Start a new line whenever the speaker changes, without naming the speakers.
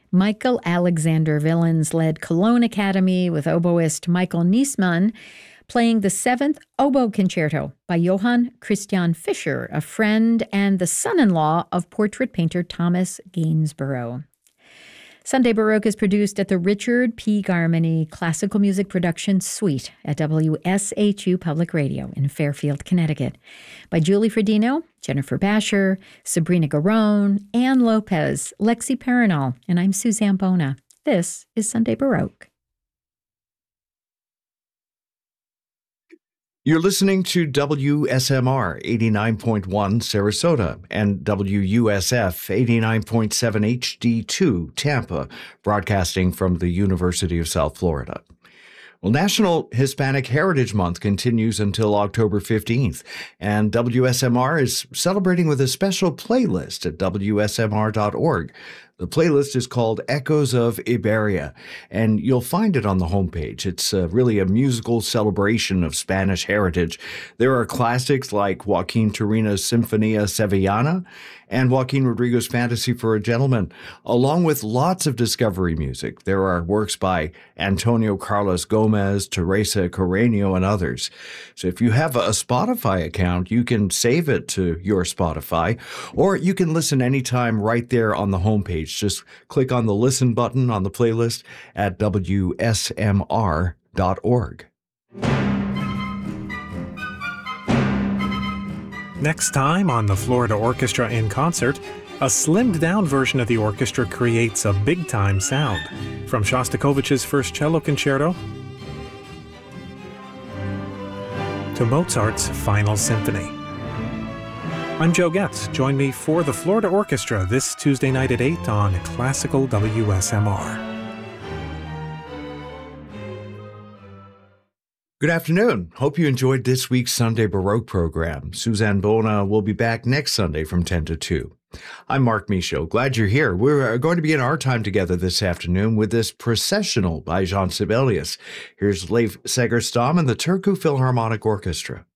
Michael Alexander Villens led Cologne Academy with oboist Michael Niesmann playing the 7th Oboe Concerto by Johann Christian Fischer, a friend and the son-in-law of portrait painter Thomas Gainsborough. Sunday Baroque is produced at the Richard P. Garmany Classical Music Production Suite at WSHU Public Radio in Fairfield, Connecticut, by Julie Fredino, Jennifer Basher, Sabrina Garone, Ann Lopez, Lexi Perinal, and I'm Suzanne Bona. This is Sunday Baroque.
You're listening to WSMR 89.1 Sarasota and WUSF 89.7 HD2 Tampa, broadcasting from the University of South Florida. Well, National Hispanic Heritage Month continues until October 15th, and WSMR is celebrating with a special playlist at WSMR.org. The playlist is called Echoes of Iberia, and you'll find it on the homepage. It's really a musical celebration of Spanish heritage. There are classics like Joaquin Turina's Sinfonía Sevillana and Joaquin Rodrigo's Fantasy for a Gentleman, along with lots of discovery music. There are works by Antonio Carlos Gomez, Teresa Carreño, and others. So if you have a Spotify account, you can save it to your Spotify, or you can listen anytime right there on the homepage. Just click on the listen button on the playlist at WSMR.org.
Next time on the Florida Orchestra in Concert, a slimmed-down version of the orchestra creates a big-time sound. From Shostakovich's First Cello Concerto to Mozart's Final Symphony. I'm Joe Getz. Join me for the Florida Orchestra this Tuesday night at 8 on Classical WSMR.
Good afternoon. Hope you enjoyed this week's Sunday Baroque program. Suzanne Bona will be back next Sunday from 10 to 2. I'm Mark Michaud. Glad you're here. We're going to begin our time together this afternoon with this Processional by Jean Sibelius. Here's Leif Segerstam and the Turku Philharmonic Orchestra.